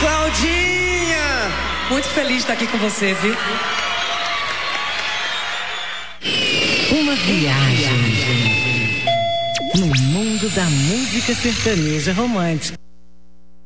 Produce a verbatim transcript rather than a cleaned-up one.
Claudinha! Muito feliz de estar aqui com você, viu? Uma viagem no mundo da música sertaneja romântica.